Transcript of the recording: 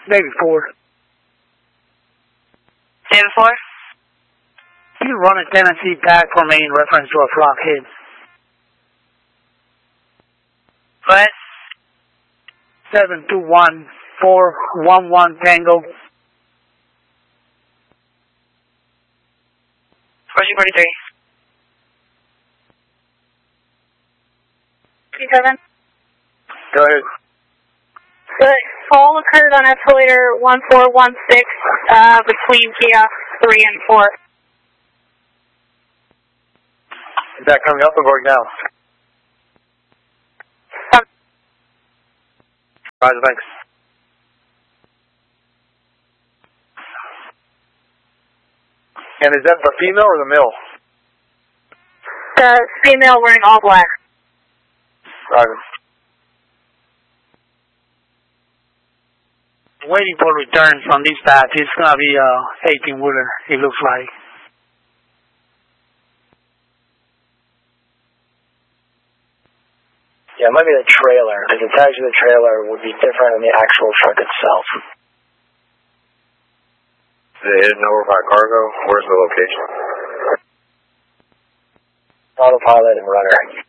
Maybe 4. David 4? Can you run a Tennessee back for me in reference to a flock hit? What? 721-411 Tango. 4243. 37. Go ahead. The fall occurred on escalator 1416 between kiosk 3 and 4. Is that coming up or going down? Roger, thanks. And is that the female or the male? The female wearing all black. Roger. Waiting for return from this batch. It's going to be a 18-wheeler, it looks like. Yeah, it might be the trailer, because the tags of the trailer would be different than the actual truck itself. Is it hidden over by cargo? Where's the location? Autopilot and runner.